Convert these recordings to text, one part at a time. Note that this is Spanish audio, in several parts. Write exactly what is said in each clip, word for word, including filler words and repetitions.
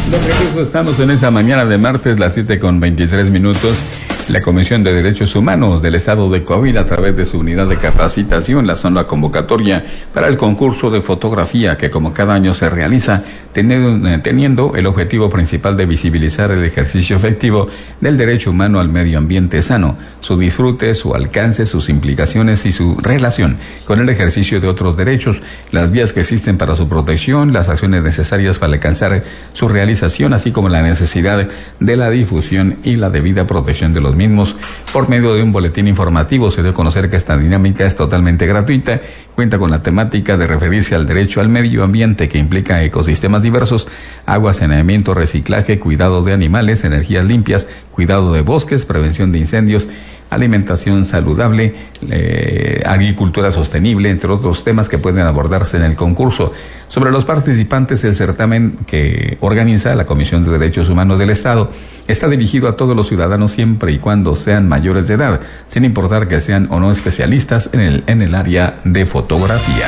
De regreso estamos en esta mañana de martes, las siete con veintitrés minutos. La Comisión de Derechos Humanos del Estado de Coahuila, a través de su unidad de capacitación, lanzó la convocatoria para el concurso de fotografía que como cada año se realiza, teniendo, teniendo el objetivo principal de visibilizar el ejercicio efectivo del derecho humano al medio ambiente sano, su disfrute, su alcance, sus implicaciones y su relación con el ejercicio de otros derechos, las vías que existen para su protección, las acciones necesarias para alcanzar su realización, así como la necesidad de la difusión y la debida protección de los mismos. Por medio de un boletín informativo se dio a conocer que esta dinámica es totalmente gratuita, cuenta con la temática de referirse al derecho al medio ambiente, que implica ecosistemas diversos, agua, saneamiento, reciclaje, cuidado de animales, energías limpias, cuidado de bosques, prevención de incendios, alimentación saludable, eh, agricultura sostenible, entre otros temas que pueden abordarse en el concurso. Sobre los participantes, el certamen que organiza la Comisión de Derechos Humanos del Estado está dirigido a todos los ciudadanos siempre y cuando sean mayores de edad, sin importar que sean o no especialistas en el, en el área de fotografía.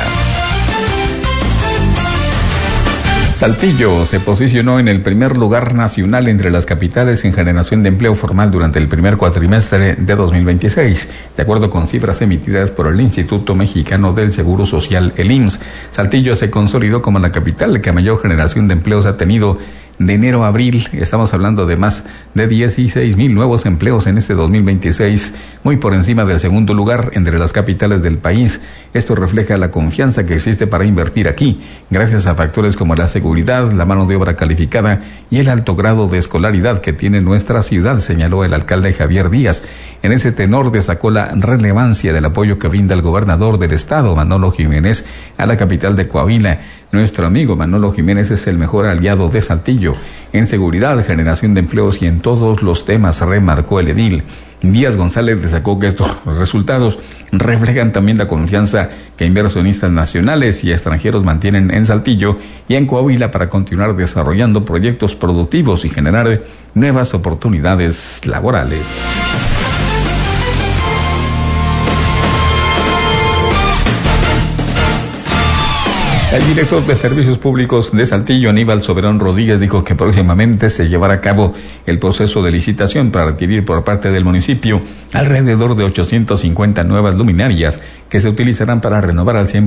Saltillo se posicionó en el primer lugar nacional entre las capitales en generación de empleo formal durante el primer cuatrimestre de dos mil veintiséis, de acuerdo con cifras emitidas por el Instituto Mexicano del Seguro Social, el I M S S. Saltillo se consolidó como la capital que mayor generación de empleos ha tenido de enero a abril. Estamos hablando de más de dieciséis mil nuevos empleos en este dos mil veintiséis, muy por encima del segundo lugar entre las capitales del país. Esto refleja la confianza que existe para invertir aquí, gracias a factores como la seguridad, la mano de obra calificada y el alto grado de escolaridad que tiene nuestra ciudad, señaló el alcalde Javier Díaz. En ese tenor destacó la relevancia del apoyo que brinda el gobernador del estado, Manolo Jiménez, a la capital de Coahuila. Nuestro amigo Manolo Jiménez es el mejor aliado de Saltillo en seguridad, generación de empleos y en todos los temas, remarcó el edil. Díaz González destacó que estos resultados reflejan también la confianza que inversionistas nacionales y extranjeros mantienen en Saltillo y en Coahuila para continuar desarrollando proyectos productivos y generar nuevas oportunidades laborales. El director de Servicios Públicos de Saltillo, Aníbal Soberón Rodríguez, dijo que próximamente se llevará a cabo el proceso de licitación para adquirir por parte del municipio alrededor de ochocientas cincuenta nuevas luminarias que se utilizarán para renovar al cien